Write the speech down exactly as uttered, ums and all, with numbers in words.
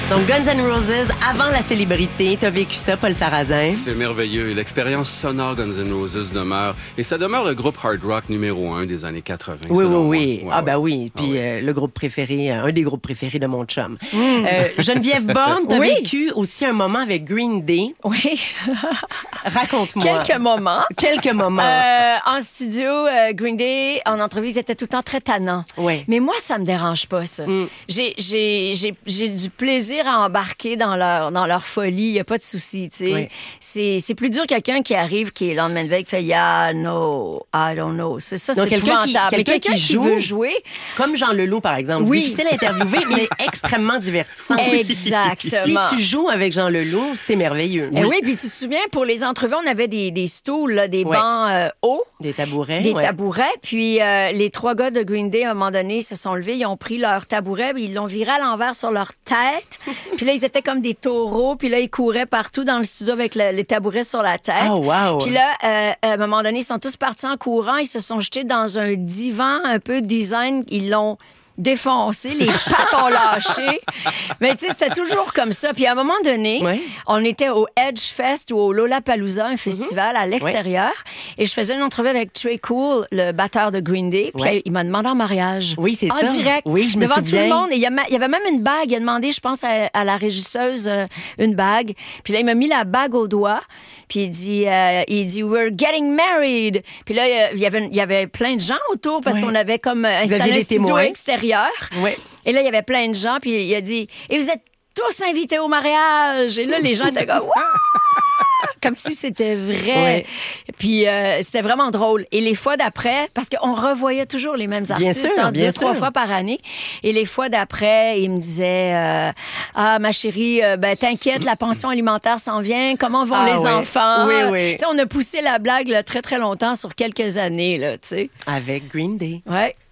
Donc, Guns N' Roses, avant la célébrité, t'as vécu ça, Paul Sarrazin? C'est merveilleux. L'expérience sonore Guns N' Roses demeure. Et ça demeure le groupe hard rock numéro un des années quatre-vingt. Oui, oui, oui. Ouais, ah, ouais. ben oui. Puis ah, oui. euh, le groupe préféré, euh, un des groupes préférés de mon chum. Mm. Euh, Geneviève Borne, t'as oui. vécu aussi un moment avec Green Day. Oui. Raconte-moi. Quelques moments. Quelques moments. Euh, en studio, euh, Green Day, en entrevue, ils étaient tout le temps très tannants. Oui. Mais moi, ça me dérange pas, ça. Mm. J'ai, j'ai, j'ai, j'ai du plaisir à embarquer dans leur, dans leur folie. Il n'y a pas de souci, tu sais. Oui. C'est, c'est plus dur quelqu'un qui arrive, qui est le lendemain de veille, qui fait « Yeah, no, I don't know ». C'est ça, Donc, c'est quelqu'un qui, épouvantable. Mais quelqu'un quelqu'un qui, qui joue, veut jouer. Comme Jean Leloup, par exemple. Oui. Difficile à interviewer, mais extrêmement divertissant. Exactement. Si tu joues avec Jean Leloup, c'est merveilleux. Eh oui, puis tu te souviens, pour les entrevues, on avait des, des stools, là, des Ouais. bancs euh, hauts. Des tabourets. Des ouais. tabourets. Puis euh, les trois gars de Green Day, à un moment donné, se sont levés, ils ont pris leur tabouret, puis ils l'ont viré à l'envers sur leur tête. Puis là, ils étaient comme des taureaux, puis là, ils couraient partout dans le studio avec le, les tabourets sur la tête. Oh, wow. Puis là, euh, à un moment donné, ils sont tous partis en courant, ils se sont jetés dans un divan un peu design, ils l'ont défoncé, les pattes ont lâché. Mais tu sais, c'était toujours comme ça. Puis à un moment donné, ouais. on était au Edge Fest ou au Lollapalooza, un festival mm-hmm. à l'extérieur, ouais. et je faisais une entrevue avec Trey Cool, le batteur de Green Day, puis ouais. il m'a demandé en mariage. Oui, c'est en ça. En direct, oui, je me devant souviens. tout le monde. Et il y, a, il y avait même une bague. Il a demandé, je pense, à, à la régisseuse euh, une bague. Puis là, il m'a mis la bague au doigt. Puis il dit, euh, il dit, we're getting married. Puis là, il y avait, il y avait plein de gens autour parce ouais. qu'on avait comme installé un studio témoins. extérieur. Ouais. Et là, il y avait plein de gens. Puis il a dit, et vous êtes tous invités au mariage. Et là, les gens étaient comme, Wouah! Comme si c'était vrai. Ouais. Puis euh, c'était vraiment drôle. Et les fois d'après, parce qu'on revoyait toujours les mêmes artistes, bien sûr, en bien deux, sûr. trois fois par année. Et les fois d'après, il me disait, euh, ah ma chérie, euh, ben t'inquiète, la pension alimentaire s'en vient. Comment vont ah, les oui. enfants? Oui, oui. T'sais, on a poussé la blague là, très très longtemps sur quelques années là, tu sais. Avec Green Day. Ouais.